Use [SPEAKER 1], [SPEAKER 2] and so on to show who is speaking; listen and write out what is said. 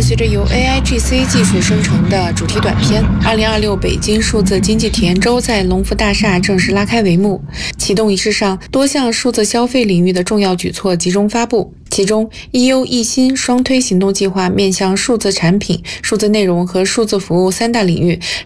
[SPEAKER 1] 随着由 AIGC 技术生成的主题短片，2026北京数字经济体验周在龙福大厦正式拉开帷幕。启动仪式上，多项数字消费领域的重要举措集中发布。其中，一优一新双推行动计划面向数字产品、数字内容和数字服务3大领域，